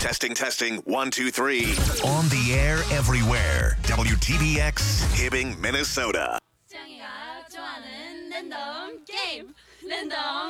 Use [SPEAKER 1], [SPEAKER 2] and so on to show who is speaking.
[SPEAKER 1] Testing. 1, 2, 3. On the air everywhere. WTBX, Hibbing, Minnesota.
[SPEAKER 2] 짱이가 좋아하는 랜덤 게임. 랜덤